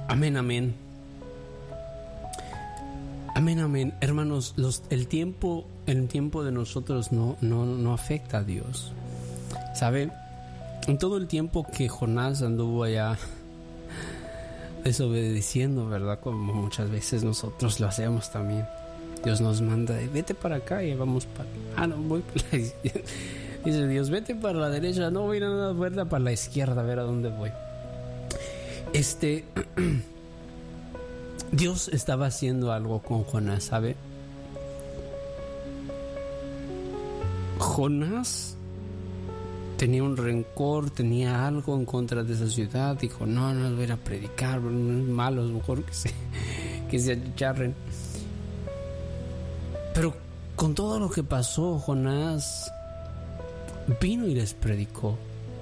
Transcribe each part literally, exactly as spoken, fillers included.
Amén, amén. Amén, amén. Hermanos, los, el tiempo, el tiempo de nosotros no, no, no afecta a Dios. ¿Sabe? En todo el tiempo que Jonás anduvo allá desobedeciendo, ¿verdad? Como muchas veces nosotros lo hacemos también. Dios nos manda, vete para acá y vamos para... Ah, no, voy para la izquierda. Dice Dios, vete para la derecha, no voy a ir a dar vuelta para la izquierda, a ver a dónde voy. Este... Dios estaba haciendo algo con Jonás, ¿sabe? Jonás tenía un rencor, tenía algo en contra de esa ciudad. Dijo, no, no voy a ir a predicar, no es malo, es mejor que se, que se achicharren. Pero con todo lo que pasó, Jonás vino y les predicó.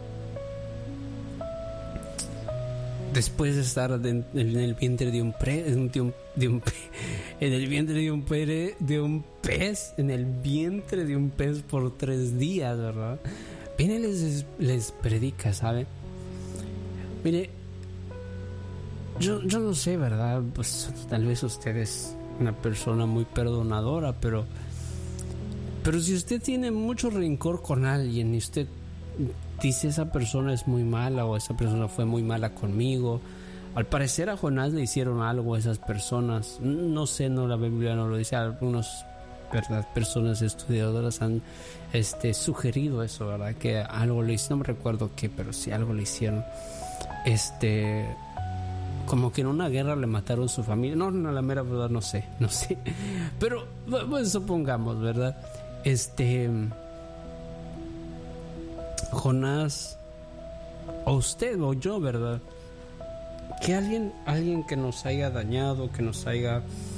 Después de estar en el vientre de un pre, de un, de un en el vientre de un pere, de un pez, en el vientre de un pez por tres días, ¿verdad? Viene y les, les predica, ¿sabe? Mire, yo, yo no sé, ¿verdad? Pues tal vez usted es una persona muy perdonadora, pero pero si usted tiene mucho rencor con alguien y usted dice esa persona es muy mala o esa persona fue muy mala conmigo, al parecer a Jonás le hicieron algo a esas personas. No sé, no, la Biblia no lo dice. Algunas, ¿verdad?, personas estudiadoras han este, sugerido eso, ¿verdad? Que algo le hicieron, no me recuerdo qué, pero sí algo le hicieron. Este, como que en una guerra le mataron su familia. No, no, la mera verdad no sé, no sé. Pero, pues supongamos, ¿verdad? Este... Jonás, o usted o yo, ¿verdad? Que alguien, alguien que nos haya dañado, que nos haya,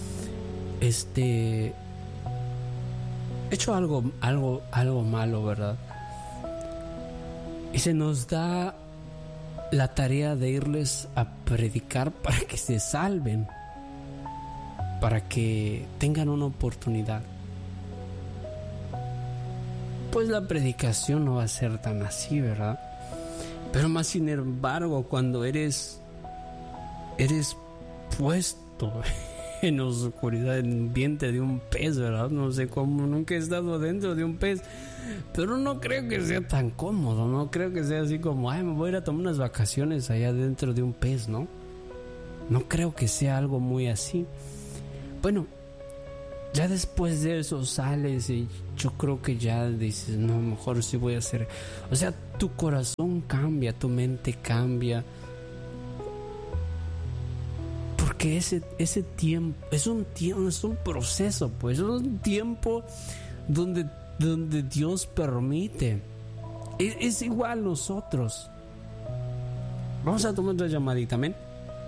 este, hecho algo, algo, algo malo, ¿verdad? Y se nos da la tarea de irles a predicar para que se salven, para que tengan una oportunidad. Pues la predicación no va a ser tan así, ¿verdad? Pero más sin embargo, cuando eres eres puesto en oscuridad, en el vientre de un pez, ¿verdad? No sé cómo, nunca he estado dentro de un pez, pero no creo que sea tan cómodo, no creo que sea así como, ay, me voy a ir a tomar unas vacaciones allá dentro de un pez, ¿no? No creo que sea algo muy así. Bueno, ya después de eso sales y yo creo que ya dices, no, mejor sí voy a hacer. O sea, tu corazón cambia, tu mente cambia. Porque ese, ese tiempo, es un tiempo, es un proceso, pues, es un tiempo donde, donde Dios permite. Es, es igual nosotros. Vamos a tomar otra llamadita, amén.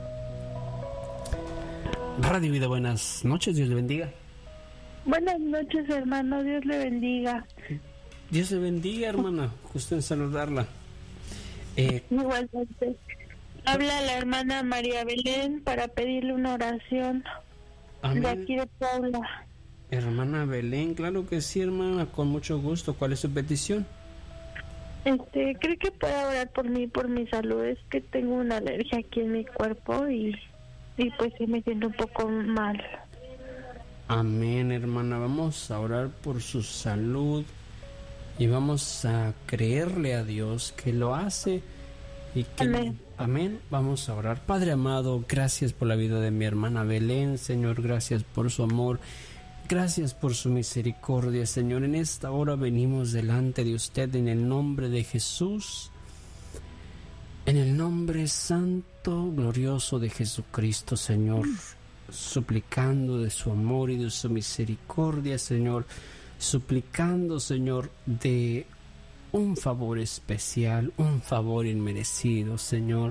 Radio Vida, buenas noches, Dios le bendiga. Buenas noches, hermano, Dios le bendiga. Dios le bendiga, hermana, gusto en saludarla. Eh, Igualmente. Habla la hermana María Belén para pedirle una oración. Amén. De aquí de Puebla. Hermana Belén, claro que sí, hermana, con mucho gusto. ¿Cuál es su petición? Este, ¿cree que pueda orar por mí, por mi salud? Es que tengo una alergia aquí en mi cuerpo y, y pues sí me siento un poco mal. Amén, hermana. Vamos a orar por su salud y vamos a creerle a Dios que lo hace y que... Amén. Amén. Vamos a orar. Padre amado, gracias por la vida de mi hermana Belén, Señor, gracias por su amor, gracias por su misericordia, Señor. En esta hora venimos delante de usted en el nombre de Jesús, en el nombre santo, glorioso de Jesucristo, Señor. Suplicando de su amor y de su misericordia, Señor, suplicando, Señor, de un favor especial, un favor inmerecido, Señor,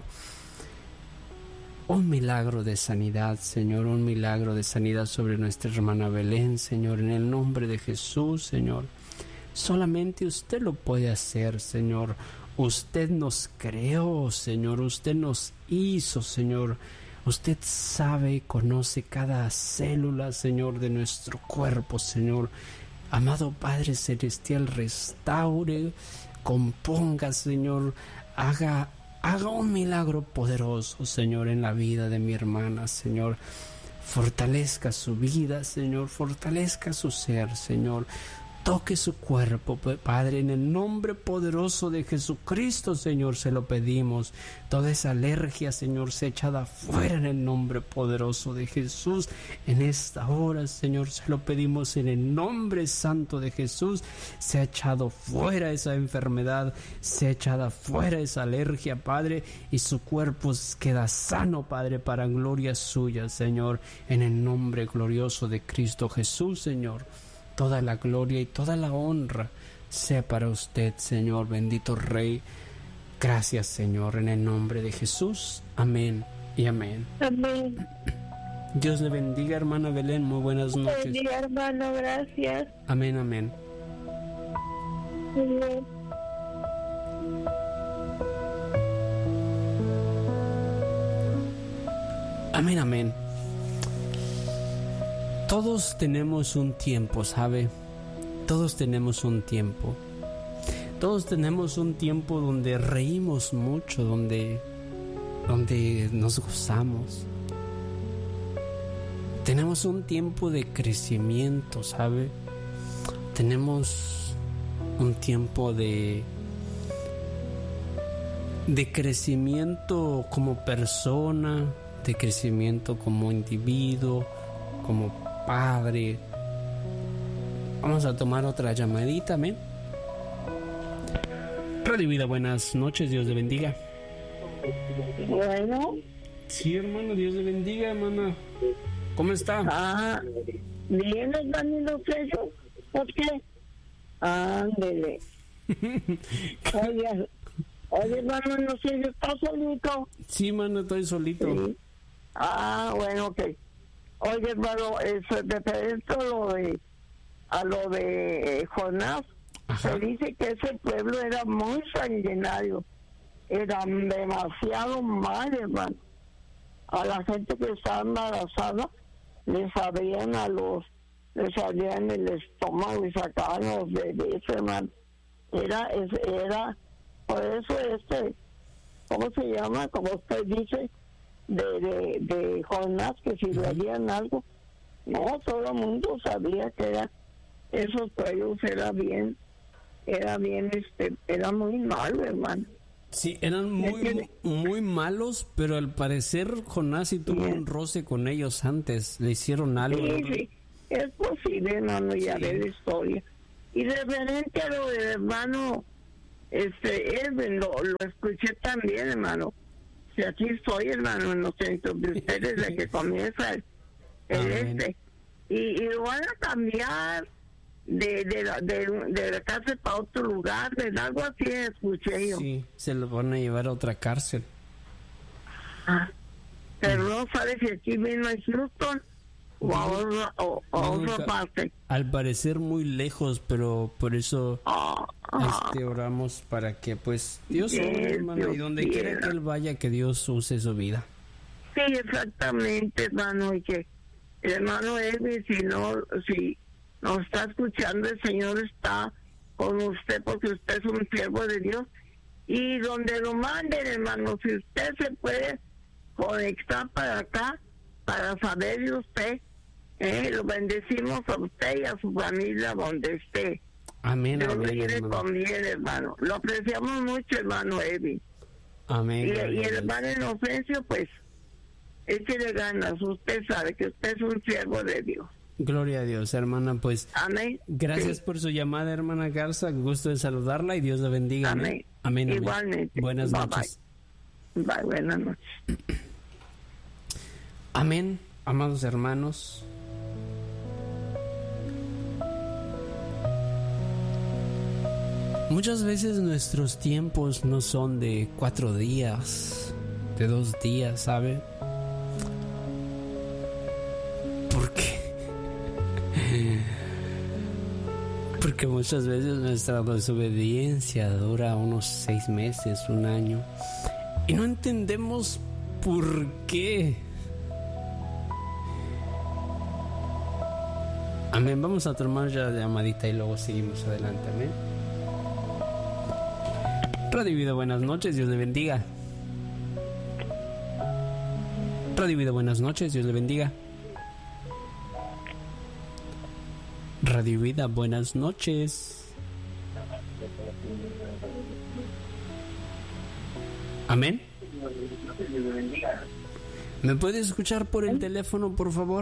un milagro de sanidad, Señor, un milagro de sanidad sobre nuestra hermana Belén, Señor, en el nombre de Jesús, Señor. Solamente usted lo puede hacer, Señor. Usted nos creó, Señor, usted nos hizo, Señor. Usted sabe y conoce cada célula, Señor, de nuestro cuerpo, Señor. Amado Padre Celestial, restaure, componga, Señor, haga haga un milagro poderoso, Señor, en la vida de mi hermana, Señor. Fortalezca su vida, Señor, fortalezca su ser, Señor. Toque su cuerpo, Padre, en el nombre poderoso de Jesucristo, Señor, se lo pedimos. Toda esa alergia, Señor, sea echada fuera en el nombre poderoso de Jesús. En esta hora, Señor, se lo pedimos en el nombre santo de Jesús. Sea echado fuera esa enfermedad, sea echada fuera esa alergia, Padre, y su cuerpo queda sano, Padre, para gloria suya, Señor, en el nombre glorioso de Cristo Jesús, Señor. Toda la gloria y toda la honra sea para usted, Señor, bendito Rey. Gracias, Señor, en el nombre de Jesús. Amén y amén. Amén. Dios le bendiga, hermana Belén. Muy buenas noches. Bendiga, hermano. Gracias. Amén, amén. Amén. Amén, amén. Todos tenemos un tiempo, ¿sabe? Todos tenemos un tiempo. Todos tenemos un tiempo donde reímos mucho, donde, donde nos gozamos. Tenemos un tiempo de crecimiento, ¿sabe? Tenemos un tiempo de, de crecimiento como persona, de crecimiento como individuo, como Padre. Vamos a tomar otra llamadita, amén. Radio Vida, buenas noches, Dios le bendiga. Bueno. Sí, hermano, Dios le bendiga, hermana. ¿Cómo está? Ah, bien, hermano, eso. ¿Por qué? Ándele. Oye, oye, hermano, no sé, ¿estás solito? Sí, hermano, estoy solito. Sí. Ah, bueno, ok. Oye, hermano, es referente a lo de, a lo de eh, Jonás. Ajá. Se dice que ese pueblo era muy sanguinario, era demasiado mal, hermano. A la gente que estaba embarazada les abrían a los, les abrían el estómago y sacaban los bebés, hermano. Era, es, era, por eso este, ¿cómo se llama? Como usted dice, de, de, de Jonás, que si le harían algo, no, todo el mundo sabía que era, esos pueblos era bien, era bien, este, era muy malo, hermano. Sí, eran muy, muy malos, pero al parecer Jonás sí tuvo sí. un roce con ellos antes, le hicieron algo. Sí, ¿no? Sí, es posible, hermano, ya sí. ver la historia. Y referente a lo del hermano, este, Edwin, lo, lo escuché también, hermano. Si aquí estoy, hermano, en los centros de ustedes, desde que comienza el, el este. Y, y lo van a cambiar de, de, la, de, de la cárcel para otro lugar, de algo así escuché yo. Sí, se lo van a llevar a otra cárcel. Ah, pero mm. no sabe si aquí mismo en Houston o a otra, o, o no, otra parte. Al parecer muy lejos, pero por eso ah, ah, este, oramos para que pues Dios Dios, obre, hermano, Dios y donde quiera. quiera que él vaya, que Dios use su vida. Sí, exactamente, hermano, y que el hermano Edwin, si no, si nos está escuchando, el Señor está con usted porque usted es un siervo de Dios, y donde lo manden, hermano, si usted se puede conectar para acá para saber de usted, eh, lo bendecimos a usted y a su familia donde esté. Amén, Dios amén, le conviene, hermano. Lo apreciamos mucho, hermano Edwin. Amén. Y, y el hermano Inocencio, pues, échele ganas, usted sabe que usted es un siervo de Dios. Gloria a Dios, hermana, pues. Amén. Gracias sí. por su llamada, hermana Garza. Gusto de saludarla y Dios la bendiga. Amén. Amén. Amén. Igualmente. Buenas bye, noches. Bye. Bye, buenas noches. Amén, amados hermanos. Muchas veces nuestros tiempos no son de cuatro días, de dos días, ¿sabe? Porque muchas veces nuestra desobediencia dura unos seis meses, un año, y no entendemos por qué. Amén, vamos a tomar ya la llamadita y luego seguimos adelante, amén. Radio Vida, buenas noches, Dios le bendiga. Radio Vida, buenas noches, Dios le bendiga. Radio Vida, buenas noches. Amén. ¿Me puedes escuchar por el teléfono, por favor?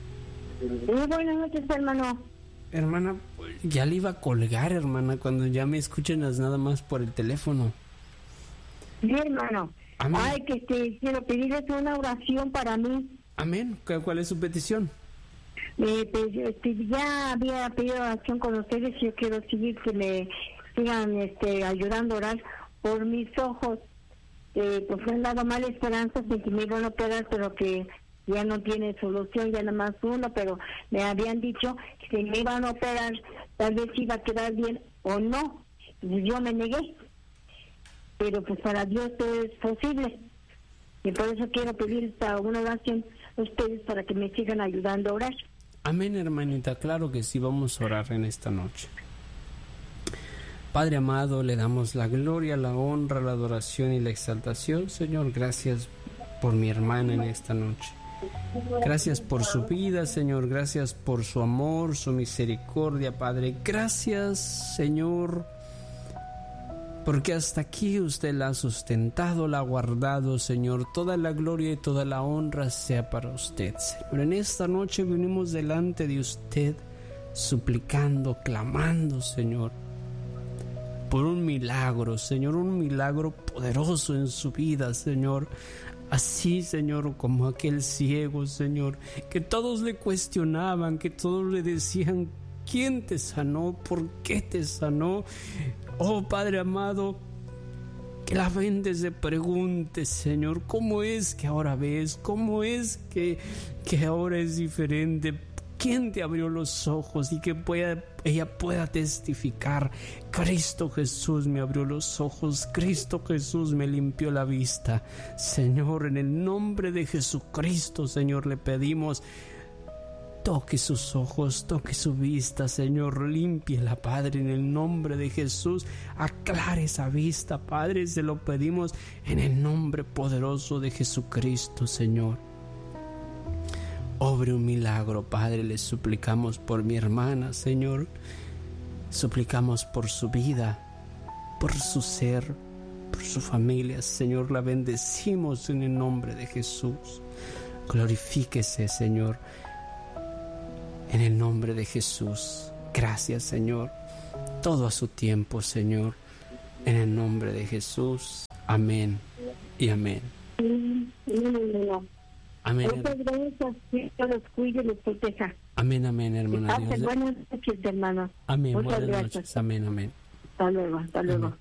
Muy buenas noches, hermano. Hermana, ya le iba a colgar, hermana, cuando ya me escuchen nada más por el teléfono. Sí, hermano. Amén. Ay, que este, quiero pedirles una oración para mí. Amén. ¿Cuál es su petición? Eh, pues, este, ya había pedido oración con ustedes y yo quiero seguir que me sigan este, ayudando a orar por mis ojos. Eh, pues me han dado mala esperanza de que me iban a operar, pero que ya no tiene solución, ya nada más uno, pero me habían dicho que si me iban a operar, tal vez iba a quedar bien o no. Entonces yo me negué. Pero pues para Dios todo es posible. Y por eso quiero pedir esta una oración a ustedes para que me sigan ayudando a orar. Amén, hermanita, claro que sí, vamos a orar en esta noche. Padre amado, le damos la gloria, la honra, la adoración y la exaltación. Señor, gracias por mi hermana en esta noche. Gracias por su vida, Señor. Gracias por su amor, su misericordia, Padre. Gracias, Señor, porque hasta aquí usted la ha sustentado, la ha guardado, Señor. Toda la gloria y toda la honra sea para usted, Señor. En esta noche venimos delante de usted suplicando, clamando, Señor, por un milagro, Señor, un milagro poderoso en su vida, Señor. Así, Señor, como aquel ciego, Señor, que todos le cuestionaban, que todos le decían, ¿quién te sanó? ¿Por qué te sanó? Oh, Padre amado, que la gente se pregunte, Señor, ¿cómo es que ahora ves? ¿Cómo es que, que ahora es diferente? ¿Quién te abrió los ojos y que pueda, ella pueda testificar? Cristo Jesús me abrió los ojos, Cristo Jesús me limpió la vista. Señor, en el nombre de Jesucristo, Señor, le pedimos, toque sus ojos, toque su vista, Señor, límpiela, Padre, en el nombre de Jesús, aclare esa vista, Padre, se lo pedimos en el nombre poderoso de Jesucristo, Señor. Obre un milagro, Padre, le suplicamos por mi hermana, Señor, suplicamos por su vida, por su ser, por su familia, Señor, la bendecimos en el nombre de Jesús. Glorifíquese, Señor, en el nombre de Jesús. Gracias, Señor. Todo a su tiempo, Señor. En el nombre de Jesús. Amén y amén. Amén. Muchas gracias. Dios los cuide y los proteja. Amén, amén, hermana. Dios. Buenas noches, hermano. Amén. Muchas Buenas gracias. noches. Amén, amén. Hasta luego, hasta luego. Amén.